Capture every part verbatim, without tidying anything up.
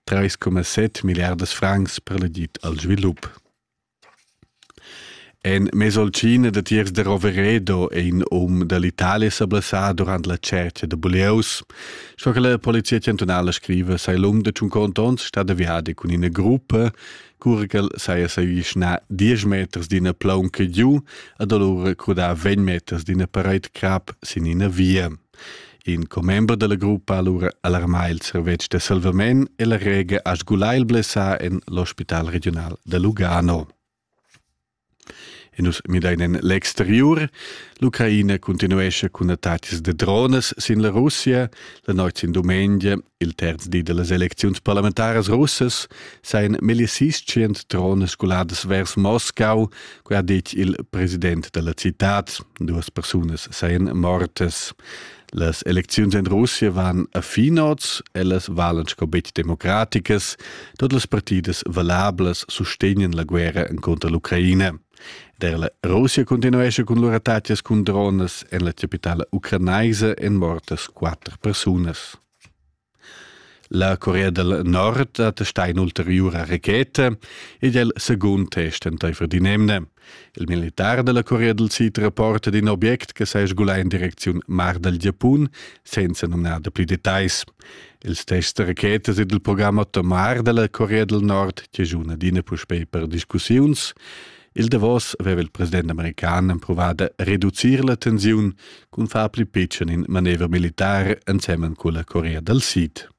tre comma sette miliardas francs per l'agit al svilup. En mesolcina de tiers de Roveredo e in um dell'Italia s'ablassà durant la cerca de Buleus. Scho che la polizia cantonala scrive sai l'um de cinquant'ons sta deviade con una gruppa curgel sai a sai schna dieci meters d'ina plonca giù ad allora crudà venti meters d'ina pareit crap sin ina via. In comembro della gruppa allora allarmà il servetg de salvament e la rega a sgulà il blessà en l'ospital regional de Lugano. E nus mi dainen l'exterior, l'Ucraina continuesce con attacchi de drones sin la Russia, la noche in domengia, il terz di de las eleczions parlamentaras russas, sain millisiscient drones sculadas vers Moscau, que ha dit il president de la citat. Duas personas sain mortes. Las eleczions in Russia van a finots e las valen scobet democraticas. Tot las partidas valables sustegnen la guerra contra l'Ucraina. Der la Russia continuesce con loro attacchi con drones en la capitale ucrainaise en mortes quattro personas. La Corea del Nord ha testat un'ulteriore rachetta ed è il secondo test in teifer di nemne. Il militare della Corea del Sud rapporta di un obiect che si sgulà in direzione Mar del Giappone senza nominare più dettagli. Il test rachetta è il programma Tomar della Corea del Nord che giuna dina puspei per discussioni. Il Davos aveva il presidente americano provato a ridurre la tensione con far più pitchen in manevra militare insieme con la Corea del Sud.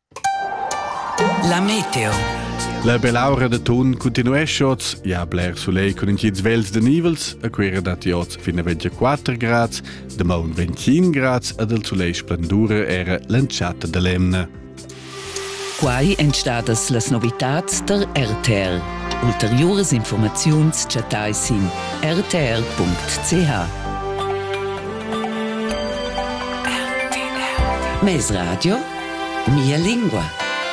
La meteo. La belaura de Thun continua shots, ja bler soleil con in chids vels de nivels, a quera dat jots fino a ventiquattro gradi, de maun ventin gradi ed il soleil splendura era lanciata de lemna. Quai entstadas las novitats der R T R. Ulteriores informaziuns chatais in r t r punct c h. Mes radio, mia lingua.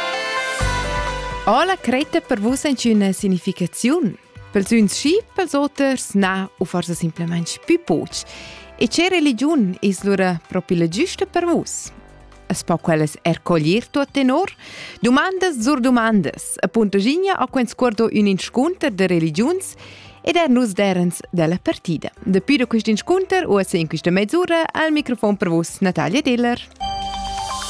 Alla creta per vos ha una significazione. Per uns sì, per otters na, o forse semplicemente più poch. E c'è religione è allora proprio la giusta per vos. Es può quelles ercoglier tot tenor, domandas sur domandas, a puntaginha a quens scordo un insconter de religions ed er nus derens della partida. Depui da quest insconter o a se in questa mezz'ora al microfono per vos Natalia Deller.